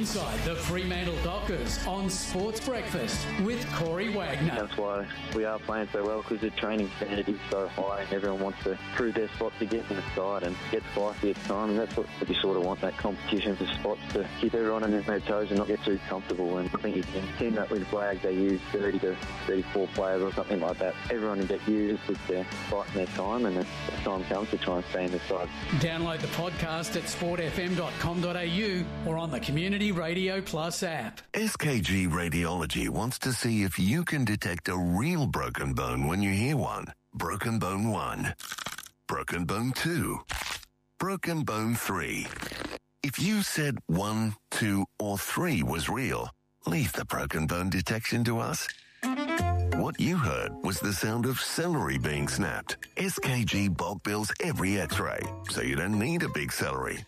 inside the Fremantle Dockers on Sports Breakfast with Corey Wagner. That's why we are playing so well, because the training standard is so high and everyone wants to prove their spot to get in the side and get spicy at times. And that's what you sort of want, that competition for spots to keep everyone on their toes and not get too comfortable. And I think you can see that with Flag, they use 30 to 34 players or something like that. Everyone will get used with their fight and their time, and the time comes to try and stay in the side. Download the podcast at sportfm.com.au or on the Community Radio Plus app. SKG Radiology wants to see if you can detect a real broken bone when you hear one. Broken bone 1. Broken bone 2. Broken bone 3. If you said 1, 2 or 3 was real, leave the broken bone detection to us. What you heard was the sound of celery being snapped. SKG bulk bills every x-ray, so you don't need a big salary.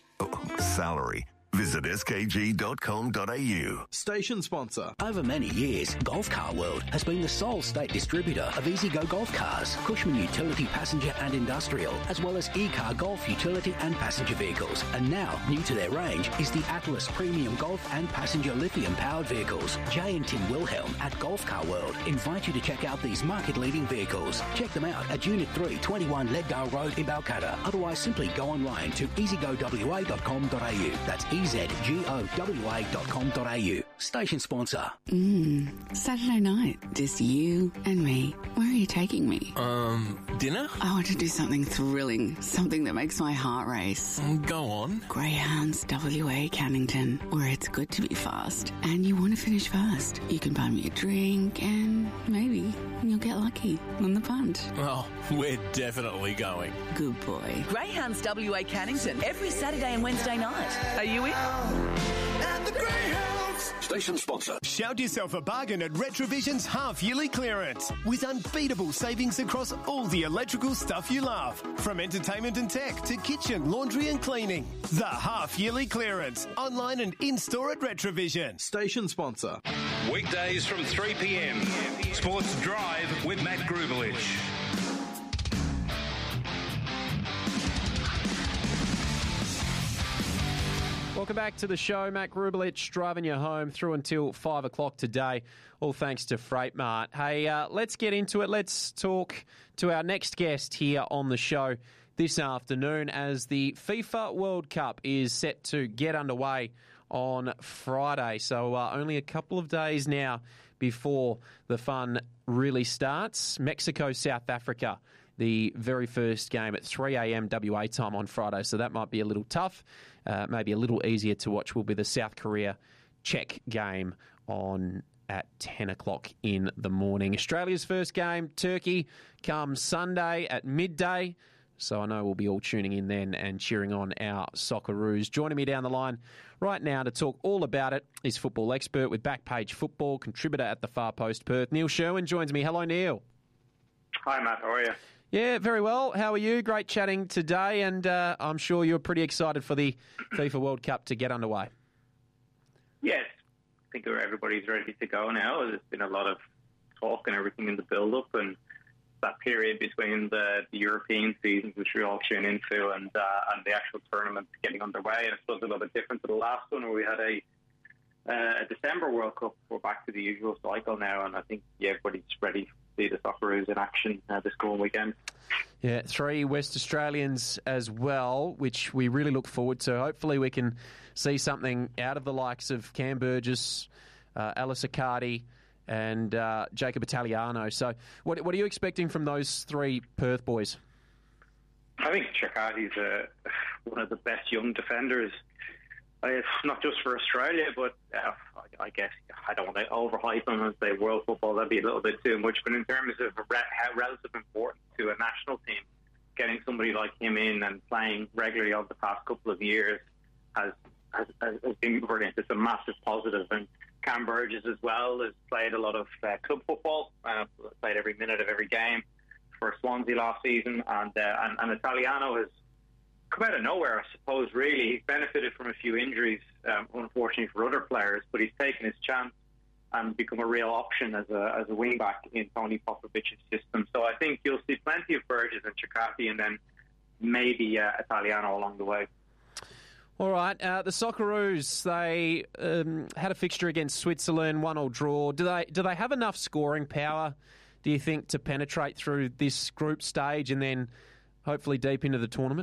Visit skg.com.au. Station sponsor. Over many years, Golf Car World has been the sole state distributor of EasyGo Golf Cars, Cushman Utility Passenger and Industrial, as well as E-Car Golf Utility and Passenger Vehicles. And now, new to their range is the Atlas Premium Golf and Passenger Lithium-powered vehicles. Jay and Tim Wilhelm at Golf Car World invite you to check out these market-leading vehicles. Check them out at Unit 3, 21 Leaddale Road in Balcatta. Otherwise, simply go online to easygowa.com.au. That's EZGOWA.com.au. Station sponsor. Saturday night, just you and me. Where are you taking me? Dinner? I want to do something thrilling, something that makes my heart race. Go on. Greyhounds WA Cannington, where it's good to be fast and you want to finish fast. You can buy me a drink and maybe you'll get lucky on the punt. Oh, we're definitely going. Good boy. Greyhounds WA Cannington every Saturday and Wednesday night. Are you in? At the Greyhounds. Station sponsor. Shout yourself a bargain at Retrovision's half-yearly clearance with unbeatable savings across all the electrical stuff you love. From entertainment and tech to kitchen, laundry and cleaning. The half-yearly clearance. Online and in-store at Retrovision. Station sponsor. Weekdays from 3 p.m. Sports Drive with Matt Grubelich. Welcome back to the show. Matt Grubelich driving you home through until 5 o'clock today, all thanks to Freight Mart. Hey, let's get into it. Let's talk to our next guest here on the show this afternoon as the FIFA World Cup is set to get underway on Friday. So only a couple of days now before the fun really starts. Mexico, South Africa, the very first game at 3 a.m. WA time on Friday, so that might be a little tough. Maybe a little easier to watch will be the South Korea-Czech game on at 10 o'clock in the morning. Australia's first game, Turkey, comes Sunday at midday, so I know we'll be all tuning in then and cheering on our Socceroos. Joining me down the line right now to talk all about it is football expert with Backpage Football, contributor at the Far Post Perth. Neil Sherwin joins me. Hello, Neil. Hi, Matt. How are you? Yeah, very well. How are you? Great chatting today, and I'm sure you're pretty excited for the FIFA World Cup to get underway. Yes, I think everybody's ready to go now. There's been a lot of talk and everything in the build-up, and that period between the European seasons, which we all tune into, and the actual tournament getting underway. And I suppose a little bit different to the last one where we had a December World Cup. We're back to the usual cycle now, and I think everybody's ready to see the Socceroos in action this coming weekend. Yeah, 3 West Australians as well, which we really look forward to. Hopefully we can see something out of the likes of Cam Burgess, Alice Accardi, and Jacob Italiano. So what are you expecting from those 3 Perth boys? I think Chakati's one of the best young defenders, not just for Australia, but I guess I don't want to overhype him and say world football. That'd be a little bit too much. But in terms of how relative importance to a national team, getting somebody like him in and playing regularly over the past couple of years has been brilliant. It's a massive positive. And Cam Burgess as well has played a lot of club football, played every minute of every game for Swansea last season, and Italiano has come out of nowhere, I suppose, really. He's benefited from a few injuries, unfortunately for other players, but he's taken his chance and become a real option as a wing-back in Tony Popovic's system. So I think you'll see plenty of Burgess and Chakati and then maybe Italiano along the way. All right, the Socceroos, they had a fixture against Switzerland, 1-1 draw. Do they have enough scoring power, do you think, to penetrate through this group stage and then hopefully deep into the tournament?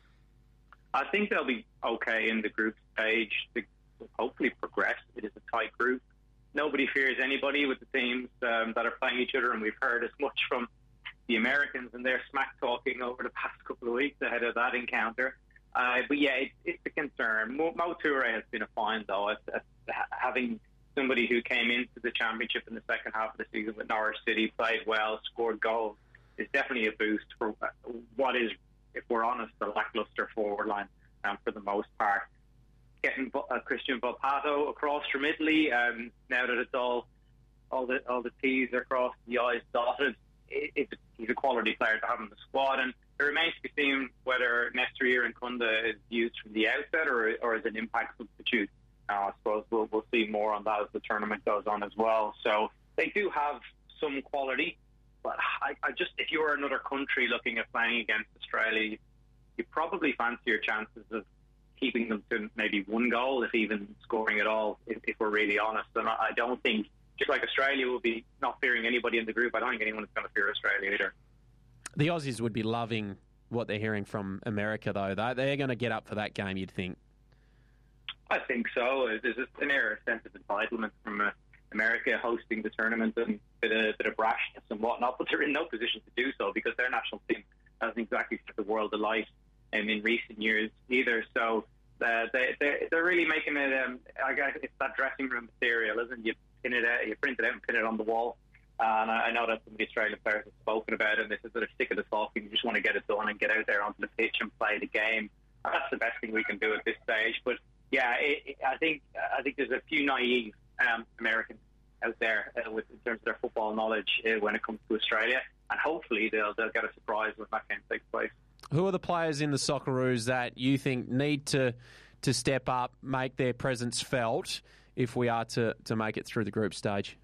I think they'll be okay in the group stage to hopefully progress. It is a tight group. Nobody fears anybody with the teams that are playing each other, and we've heard as much from the Americans and their smack-talking over the past couple of weeks ahead of that encounter. But yeah, it's a concern. Mo Toure has been a find, though. Having somebody who came into the championship in the second half of the season with Norwich City, played well, scored goals, is definitely a boost for what is, if we're honest, a lacklustre forward line for the most part. Getting Christian Volpato across from Italy, now that it's all the T's are crossed, the I's dotted, he's a quality player to have in the squad, and it remains to be seen whether Nestor and Kunda is used from the outset or as an impact substitute. I suppose we'll see more on that as the tournament goes on as well. So they do have some quality, but I just, if you were another country looking at playing against Australia, you probably fancy your chances of keeping them to maybe one goal, if even scoring at all, if we're really honest. And I don't think, just like Australia will be not fearing anybody in the group, I don't think anyone is going to fear Australia either. The Aussies would be loving what they're hearing from America, though. They're going to get up for that game, you'd think. I think so. There's an air, a sense of entitlement from America hosting the tournament and a bit of brashness and whatnot, but they're in no position to do so because their national team hasn't exactly set the world alight in recent years either. So they're really making it, I guess it's that dressing room material, isn't it? You print it out and pin it on the wall. And I know that some of the Australian players have spoken about it, and they said they're sick of the talking. You just want to get it done and get out there onto the pitch and play the game. And that's the best thing we can do at this stage. But yeah, I think there's a few naive Americans out there in terms of their football knowledge when it comes to Australia, and hopefully they'll get a surprise when that game takes place. Who are the players in the Socceroos that you think need to step up, make their presence felt if we are to make it through the group stage?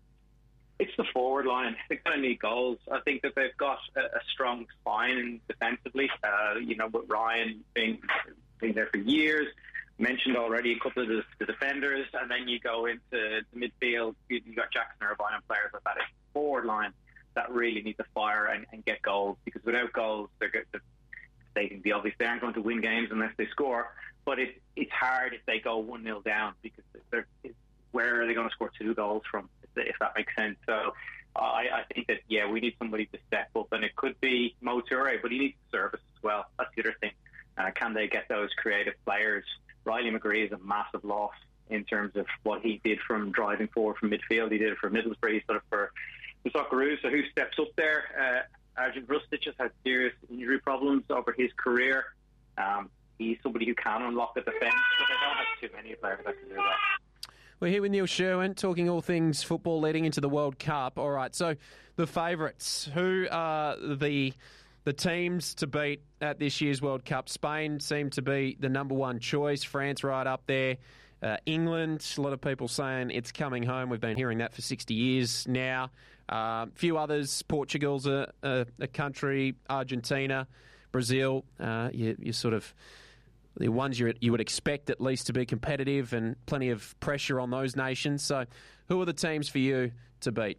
It's the forward line. They're going to need goals. I think that they've got a strong spine defensively. With Ryan being there for years. Mentioned already a couple of the defenders, and then you go into the midfield. You've got Jackson Irvine and players like that. It's the forward line that really need to fire and get goals, because without goals, they're stating the obvious. They aren't going to win games unless they score. But it's hard if they go 1-0 down, because where are they going to score 2 goals from, if that makes sense? So I think that, yeah, we need somebody to step up, and it could be Mo Toure, but he needs service as well. That's the other thing. Can they get those creative players? Riley McGree is a massive loss in terms of what he did from driving forward from midfield. He did it for Middlesbrough, sort of for the Socceroos. So who steps up there? Arjun Rustic has had serious injury problems over his career. He's somebody who can unlock the defence, but they don't have too many players that can do that. We're here with Neil Sherwin, talking all things football leading into the World Cup. All right, so the favourites. Who are the teams to beat at this year's World Cup? Spain seem to be the number one choice. France right up there. England, a lot of people saying it's coming home. We've been hearing that for 60 years now. A few others. Portugal's a country. Argentina, Brazil. You sort of the ones you would expect at least to be competitive, and plenty of pressure on those nations. So who are the teams for you to beat?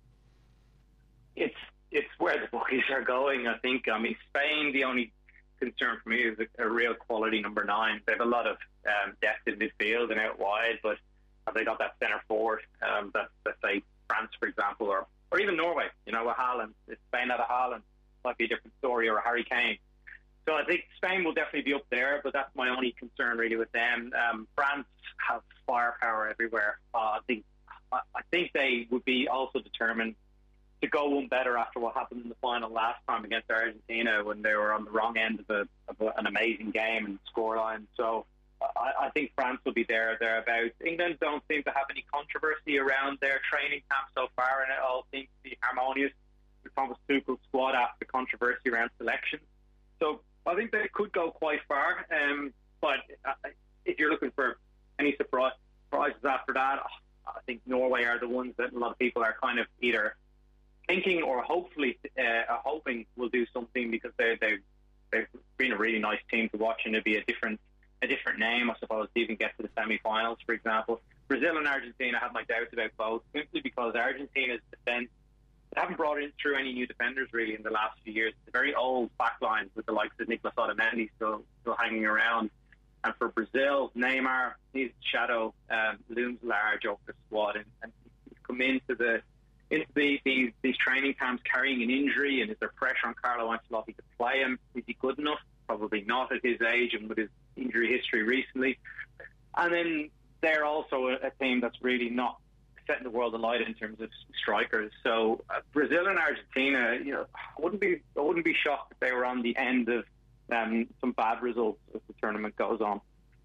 It's where the bookies are going, I think. I mean, Spain, the only concern for me is a real quality number 9. They have a lot of depth in midfield and out wide, but have they got that centre forward that, let's say, France, for example, or even Norway, with Haaland? If Spain had a Haaland, might be a different story, or a Harry Kane. So I think Spain will definitely be up there, but that's my only concern really with them. France have firepower everywhere. I think they would be also determined to go one better after what happened in the final last time against Argentina, when they were on the wrong end of an amazing game and scoreline. So I think France will be thereabouts. England don't seem to have any controversy around their training camp so far, and it all seems to be harmonious with Thomas Tuchel's squad after the controversy around selection. So I think they could go quite far. But if you're looking for any surprises after that, I think Norway are the ones that a lot of people are kind of either thinking or hopefully hoping will do something, because they've been a really nice team to watch, and it'll be a different a different name, I suppose, to even get to the semi-finals, for example. Brazil and Argentina, I have my doubts about both, simply because Argentina's defence, they haven't brought in through any new defenders really in the last few years. It's a very old backline with the likes of Nicolas Otamendi still hanging around. And for Brazil, Neymar, his shadow looms large over the squad, and he's come into these training camps carrying an injury, and is there pressure on Carlo Ancelotti to play him? Is he good enough? Probably not at his age and with his injury history recently. And then they're also a team that's really not setting the world alight in terms of strikers. So Brazil and Argentina, I wouldn't be shocked if they were on the end of some bad results as the tournament goes on.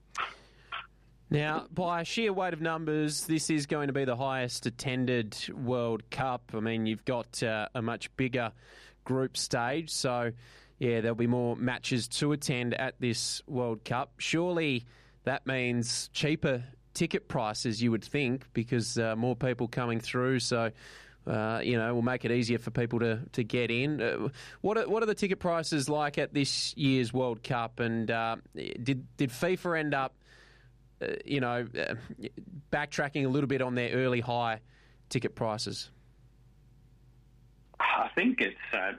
Now, by sheer weight of numbers, this is going to be the highest attended World Cup. I mean, you've got a much bigger group stage, so yeah, there'll be more matches to attend at this World Cup. Surely that means cheaper ticket prices, you would think, because more people coming through, so will make it easier for people to get in. What are the ticket prices like at this year's World Cup, and did FIFA end up backtracking a little bit on their early high ticket prices? I think it's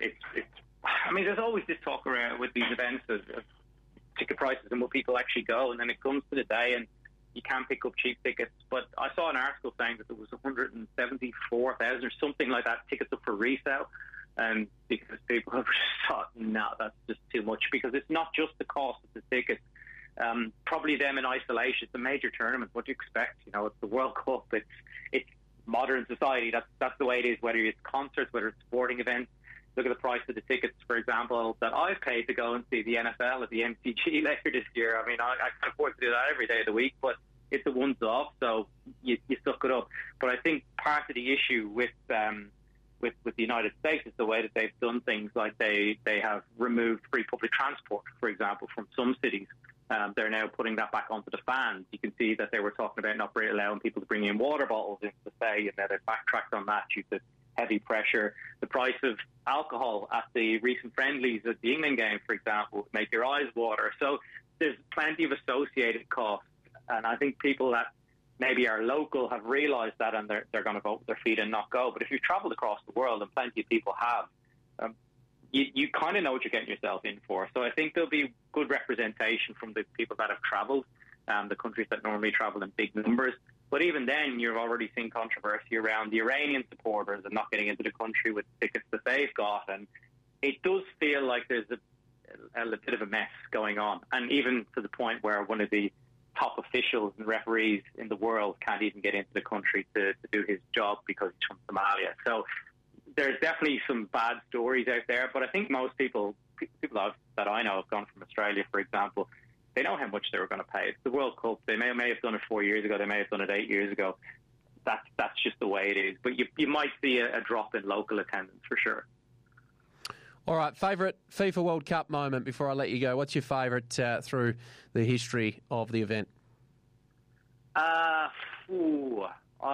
I mean, there's always this talk around with these events of ticket prices and will people actually go, and then it comes to the day and you can't pick up cheap tickets. But I saw an article saying that there was 174,000 or something like that tickets up for resale, because people have just thought, no, that's just too much, because it's not just the cost of the tickets. Probably them in isolation. It's a major tournament. What do you expect? It's the World Cup. It's modern society. That's the way it is, whether it's concerts, whether it's sporting events. Look at the price of the tickets, for example, that I've paid to go and see the NFL at the MCG later this year. I mean, I can afford to do that every day of the week, but it's a once-off, so you suck it up. But I think part of the issue with the United States is the way that they've done things. Like they have removed free public transport, for example, from some cities. They're now putting that back onto the fans. You can see that they were talking about not allowing people to bring in water bottles into the stadium, and now they've backtracked on that due to heavy pressure. The price of alcohol at the recent friendlies at the England game, for example, would make your eyes water. So there's plenty of associated costs, and I think people that maybe are local have realised that, and they're going to vote with their feet and not go. But if you've travelled across the world, and plenty of people have, you kind of know what you're getting yourself in for. So I think there'll be good representation from the people that have travelled, the countries that normally travel in big numbers. But even then, you've already seen controversy around the Iranian supporters and not getting into the country with tickets that they've got. And it does feel like there's a bit of a mess going on. And even to the point where one of the top officials and referees in the world can't even get into the country to do his job because he's from Somalia. So there's definitely some bad stories out there. But I think most people that I know have gone from Australia, for example, they know how much they were going to pay. It's the World Cup. They may have done it 4 years ago. They may have done it 8 years ago. That's just the way it is. But you might see a drop in local attendance for sure. All right, favourite FIFA World Cup moment before I let you go. What's your favourite through the history of the event? Probably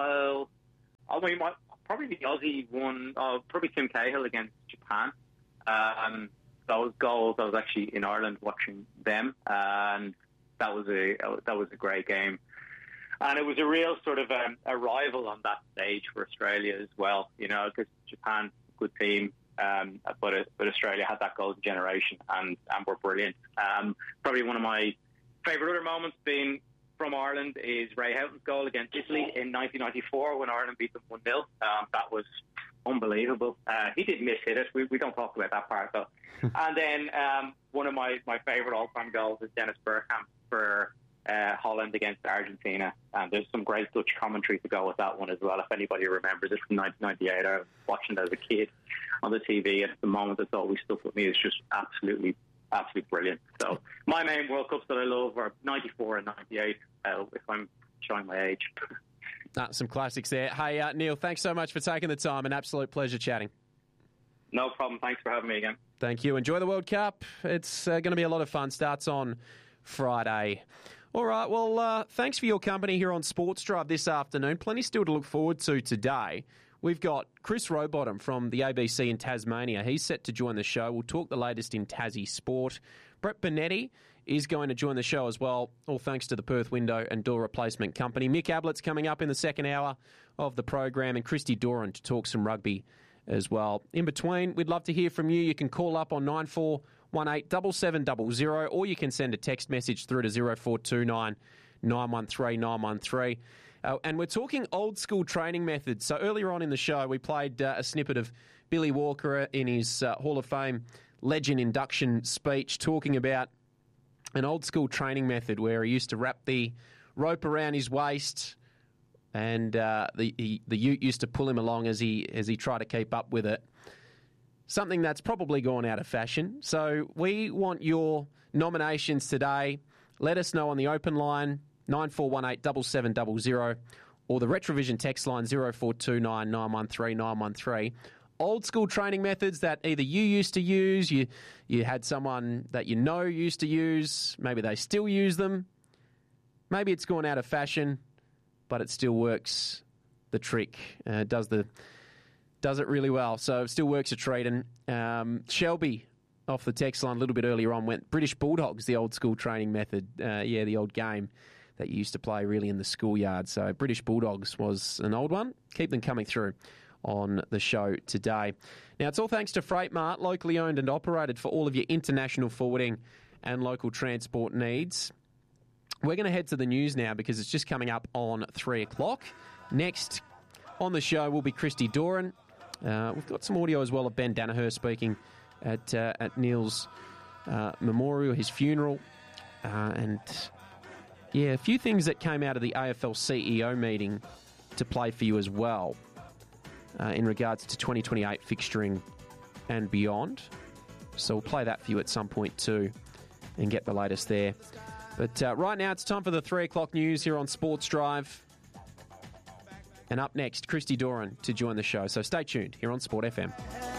the Aussie one. Probably Tim Cahill against Japan. Those goals, I was actually in Ireland watching them, and that was a great game. And it was a real sort of a rival on that stage for Australia as well, because Japan's a good team, but Australia had that golden generation and were brilliant. Probably one of my favourite other moments being from Ireland is Ray Houghton's goal against Italy in 1994 when Ireland beat them 1-0. That was unbelievable. He did miss-hit it. We don't talk about that part, though. And then one of my favourite all-time goals is Dennis Bergkamp for Holland against Argentina. And there's some great Dutch commentary to go with that one as well, if anybody remembers it from 1998. I was watching it as a kid on the TV, and at the moment it's always stuck with me. It's just absolutely brilliant. So my main World Cups that I love are 94 and 98, if I'm showing my age. Some classics there. Hey, Neil, thanks so much for taking the time. An absolute pleasure chatting. No problem. Thanks for having me again. Thank you. Enjoy the World Cup. It's going to be a lot of fun. Starts on Friday. All right. Well, thanks for your company here on Sports Drive this afternoon. Plenty still to look forward to today. We've got Chris Rowbottom from the ABC in Tasmania. He's set to join the show. We'll talk the latest in Tassie sport. Brett Bonetti is going to join the show as well, all thanks to the Perth Window and Door Replacement Company. Mick Ablett's coming up in the second hour of the program, and Christy Doran to talk some rugby as well. In between, we'd love to hear from you. You can call up on 9418 7700, or you can send a text message through to 0429 913 913. And we're talking old school training methods. So earlier on in the show, we played a snippet of Billy Walker in his Hall of Fame legend induction speech, talking about an old school training method where he used to wrap the rope around his waist, and the ute used to pull him along as he tried to keep up with it. Something that's probably gone out of fashion. So we want your nominations today. Let us know on the open line, 9418 7700, or the Retrovision text line, 0429 913 913. Old school training methods that either you used to use, you had someone that you know used to use, maybe they still use them. Maybe it's gone out of fashion, but it still works the trick. Does it really well. So it still works a treat. And Shelby off the text line a little bit earlier on went British Bulldogs, the old school training method. The old game that you used to play really in the schoolyard. So British Bulldogs was an old one. Keep them coming through on the show today. Now, it's all thanks to Freight Mart, locally owned and operated for all of your international forwarding and local transport needs. We're going to head to the news now because it's just coming up on 3 o'clock. Next on the show will be Christy Doran. We've got some audio as well of Ben Danaher speaking at Neil's memorial, his funeral. A few things that came out of the AFL CEO meeting to play for you as well in regards to 2028 fixturing and beyond. So we'll play that for you at some point too and get the latest there. But right now it's time for the 3 o'clock news here on Sports Drive. And up next, Christy Doran to join the show. So stay tuned here on Sport FM.